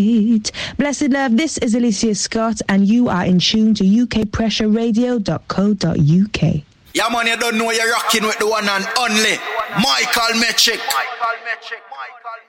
Blessed love, this is Alicia Scott, and you are in tune to ukpressuradio.co.uk. Yeah, man, you don't know you're rocking with the one and only Michael Metric.